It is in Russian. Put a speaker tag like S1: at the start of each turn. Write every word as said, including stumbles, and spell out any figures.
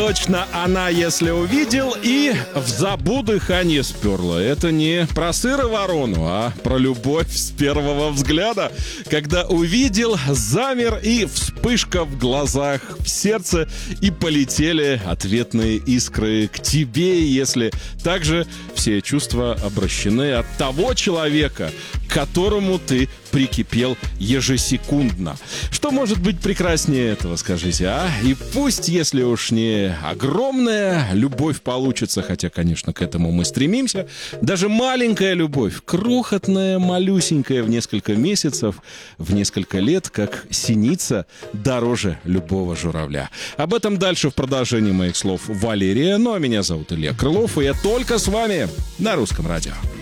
S1: Точно она, если увидел, и в забу дыхание сперло. Это не про сыр и ворону, а про любовь с первого взгляда. Когда увидел, замер, и вспышка в глазах, в сердце, и полетели ответные искры к тебе, если также все чувства обращены от того человека, к которому ты прикипел ежесекундно. Что может быть прекраснее этого, скажите, а? И пусть, если уж не огромная любовь получится, хотя, конечно, к этому мы стремимся, даже маленькая любовь, крохотная, малюсенькая в несколько месяцев, в несколько лет, как синица, дороже любого журавля. Об этом дальше в продолжении моих слов Валерия. Ну, а меня зовут Илья Крылов, и я только с вами на Русском радио.